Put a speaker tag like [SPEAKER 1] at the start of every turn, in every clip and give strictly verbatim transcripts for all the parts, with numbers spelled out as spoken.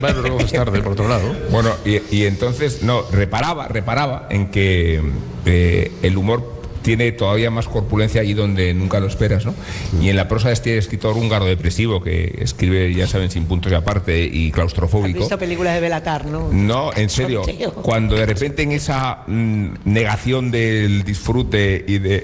[SPEAKER 1] Bueno, luego es tarde, por otro lado.
[SPEAKER 2] Bueno, y, y entonces, no, reparaba, reparaba en que eh, el humor tiene todavía más corpulencia allí donde nunca lo esperas, ¿no? Y en la prosa de este escritor húngaro depresivo que escribe, ya saben, sin puntos y aparte y claustrofóbico.
[SPEAKER 3] ¿Has visto películas de Belatar, no?
[SPEAKER 2] No, en serio, cuando de repente en esa mm, negación del disfrute y de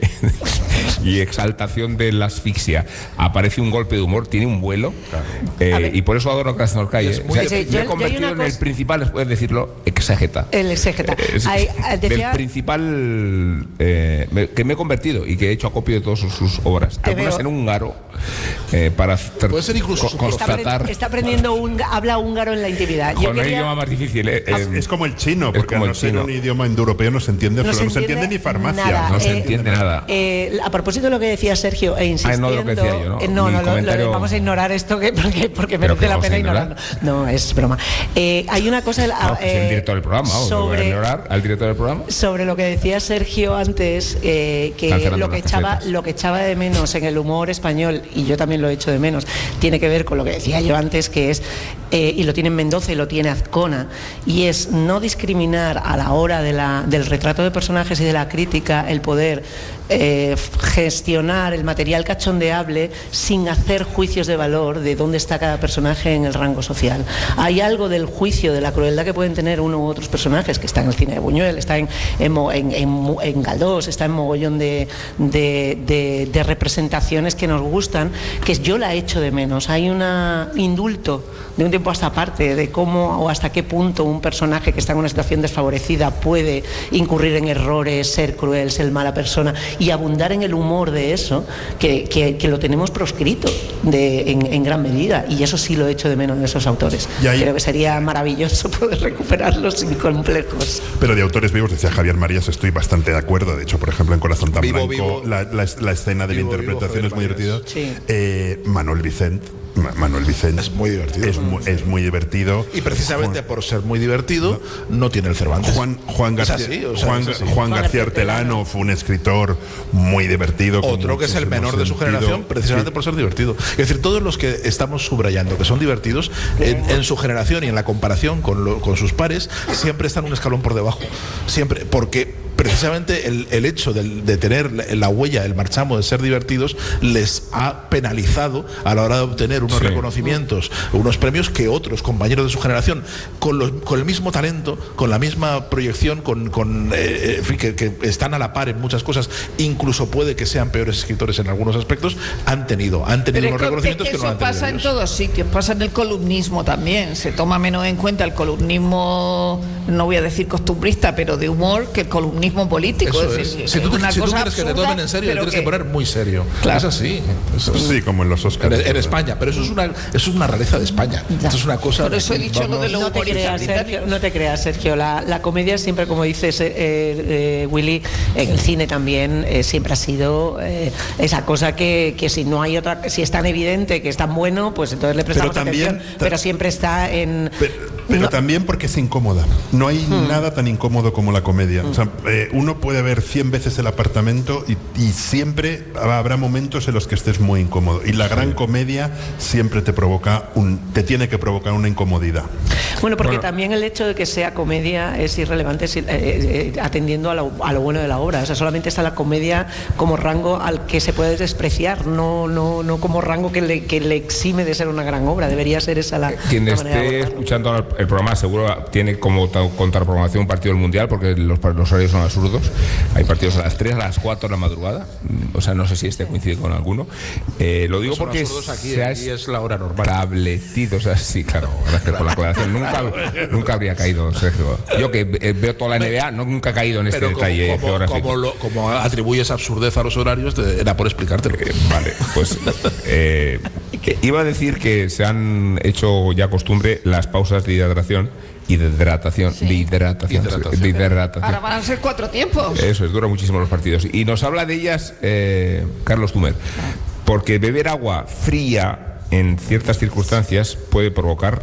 [SPEAKER 2] y exaltación de la asfixia aparece un golpe de humor, tiene un vuelo, claro. eh, y por eso adoro Krasznahorkai. ¿eh? O sea, sí, me he convertido en cosa... el principal, después de decirlo, exégeta.
[SPEAKER 3] El exégeta.
[SPEAKER 2] Eh,
[SPEAKER 3] Hay, decía...
[SPEAKER 2] Del principal... Eh, me, que me he convertido y que he hecho acopio de todas sus, sus obras.
[SPEAKER 3] Te
[SPEAKER 2] algunas
[SPEAKER 3] veo.
[SPEAKER 2] en húngaro, eh, para
[SPEAKER 1] puede ser incluso
[SPEAKER 2] co constatar.
[SPEAKER 3] Está, está aprendiendo un, habla húngaro en la intimidad.
[SPEAKER 2] Con
[SPEAKER 3] Yo
[SPEAKER 2] el
[SPEAKER 3] quería...
[SPEAKER 2] idioma más difícil. Eh,
[SPEAKER 4] es, es como el chino, porque al no ser un idioma indoeuropeo no se entiende, no, se, no se entiende ni farmacia.
[SPEAKER 3] Nada.
[SPEAKER 2] No
[SPEAKER 3] eh,
[SPEAKER 2] se entiende nada.
[SPEAKER 3] Eh, a propósito de lo que decía Sergio, e insistiendo...
[SPEAKER 2] Ah, no, lo que decía yo, ¿no?
[SPEAKER 3] Eh, no, no,
[SPEAKER 2] comentario...
[SPEAKER 3] lo, lo, vamos a ignorar esto que, porque, porque merece la pena ignorarlo. No, es broma. Eh, hay una cosa...
[SPEAKER 2] No, pues eh, el director del programa, vamos, sobre, voy a ignorar al director del programa.
[SPEAKER 3] Sobre lo que decía Sergio antes, eh, que lo que, echaba, lo que echaba de menos en el humor español, y yo también lo echo de menos, tiene que ver con lo que decía yo antes, que es, eh, y lo tiene Mendoza y lo tiene Azcona, y es no discriminar a la hora de la, del retrato de personajes y de la crítica, el poder eh, gestionar el material cachondeable sin hacer juicios de valor de dónde está cada personaje en el rango social. Hay algo del juicio de la crueldad que pueden tener uno u otros personajes, que está en el cine de Buñuel, está en, en, en, en, en Galdós, está en mogollón de, de, de, de representaciones que nos gustan, que yo la echo de menos. Hay un indulto de un tiempo hasta parte de cómo o hasta qué punto un personaje que está en una situación desfavorecida puede incurrir en errores, ser cruel, ser mala persona, y abundar en el humor de eso, que, que, que lo tenemos proscrito de, en, en gran medida, y eso sí lo echo de menos de esos autores. Ahí... Creo que sería maravilloso poder recuperarlos sin complejos.
[SPEAKER 4] Pero de autores vivos, decía Javier Marías, estoy bastante de acuerdo. De hecho, por ejemplo, en Corazón tan
[SPEAKER 1] vivo,
[SPEAKER 4] blanco,
[SPEAKER 1] vivo.
[SPEAKER 4] La, la, la escena de vivo, la interpretación vivo, es muy divertida.
[SPEAKER 3] Sí.
[SPEAKER 4] Eh, Manuel Vicent Manuel Vicente
[SPEAKER 1] es muy divertido.
[SPEAKER 4] Es muy, es muy divertido.
[SPEAKER 1] Y precisamente Juan, por ser muy divertido, no, no tiene el Cervantes.
[SPEAKER 4] Juan, Juan García,
[SPEAKER 1] así, o sea,
[SPEAKER 4] Juan, Juan, Juan García Hortelano fue un escritor muy divertido.
[SPEAKER 1] Otro que es el menor de su generación, precisamente sí. por ser divertido. Es decir, todos los que estamos subrayando que son divertidos, en, en su generación y en la comparación con, lo, con sus pares, siempre están un escalón por debajo. Siempre, porque precisamente el, el hecho de, de tener la huella, el marchamo de ser divertidos, les ha penalizado a la hora de obtener unos sí. reconocimientos, unos premios que otros compañeros de su generación, con, los, con el mismo talento, con la misma proyección, con, con eh, en fin, que, que están a la par en muchas cosas, incluso puede que sean peores escritores en algunos aspectos, han tenido, han tenido unos reconocimientos
[SPEAKER 5] que, que,
[SPEAKER 1] que no han
[SPEAKER 5] tenido. Eso pasa ellos. En todos sitios, pasa en el columnismo también, se toma menos en cuenta el columnismo, no voy a decir costumbrista, pero de humor, que el columnismo político.
[SPEAKER 1] Eso
[SPEAKER 5] es
[SPEAKER 1] es.
[SPEAKER 5] Decir,
[SPEAKER 1] Si tú,
[SPEAKER 5] una
[SPEAKER 1] si
[SPEAKER 5] cosa
[SPEAKER 1] tú quieres
[SPEAKER 5] absurda,
[SPEAKER 1] que te tomen en serio, te tienes que... que poner muy serio.
[SPEAKER 5] Claro.
[SPEAKER 1] Es así. Eso es.
[SPEAKER 4] Sí, como en los Oscars.
[SPEAKER 1] En, en España, pero eso es una, eso es una rareza de España.
[SPEAKER 3] Ya.
[SPEAKER 1] Eso es una cosa.
[SPEAKER 5] Por eso he dicho
[SPEAKER 1] vamos,
[SPEAKER 5] lo de lo
[SPEAKER 3] no te creas, Sergio, no te creas, Sergio. La, la comedia siempre, como dices, eh, eh, Willy, en el cine también eh, siempre ha sido eh, esa cosa que, que si no hay otra, si es tan evidente que es tan bueno, pues entonces le prestamos
[SPEAKER 4] pero también,
[SPEAKER 3] atención. Pero siempre está en.
[SPEAKER 4] Pero, pero
[SPEAKER 3] no.
[SPEAKER 4] también porque es incómoda. No hay hmm. nada tan incómodo como la comedia. Hmm. O sea, eh, uno puede ver cien veces El Apartamento y, y siempre habrá momentos en los que estés muy incómodo. Y la gran comedia siempre te provoca un, te tiene que provocar una incomodidad.
[SPEAKER 3] Bueno, porque
[SPEAKER 2] bueno.
[SPEAKER 3] también el hecho de que sea comedia es irrelevante si, eh, eh, atendiendo a lo, a lo bueno de la obra. O sea, solamente está la comedia como rango al que se puede despreciar, no, no, no como rango que le, que le exime de ser una gran obra. Debería ser esa la.
[SPEAKER 2] Quien
[SPEAKER 3] la
[SPEAKER 2] esté escuchando el programa seguro tiene como contraprogramación un partido del Mundial, porque los, los horarios son absurdos. Hay partidos a las tres, a las cuatro de la madrugada. O sea, no sé si este coincide con alguno. Eh, lo digo
[SPEAKER 1] son
[SPEAKER 2] porque
[SPEAKER 1] aquí,
[SPEAKER 2] se ha
[SPEAKER 1] aquí es la hora normal.
[SPEAKER 2] establecido. O sea, sí, claro, gracias por la aclaración. Nunca, nunca habría caído, Sergio. Yo que veo toda la N B A, no, nunca he caído en este
[SPEAKER 1] Pero
[SPEAKER 2] detalle
[SPEAKER 1] como,
[SPEAKER 2] geográfico.
[SPEAKER 1] Como, lo, como atribuyes absurdez a los horarios, te, era por explicártelo.
[SPEAKER 2] Eh, vale, pues eh, iba a decir que se han hecho ya costumbre las pausas de hidratación y de hidratación, sí. de hidratación,
[SPEAKER 1] hidratación.
[SPEAKER 2] de hidratación.
[SPEAKER 5] Ahora van a ser cuatro tiempos.
[SPEAKER 2] Eso es, dura muchísimo los partidos. Y nos habla de ellas eh, Carlos Tumer, porque beber agua fría en ciertas circunstancias puede provocar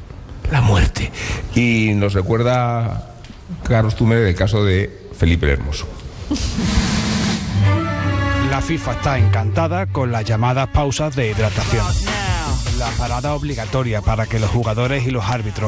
[SPEAKER 2] la muerte. Y nos recuerda Carlos Tumer el caso de Felipe el Hermoso.
[SPEAKER 6] La FIFA está encantada con las llamadas pausas de hidratación. la parada obligatoria para que los jugadores y los árbitros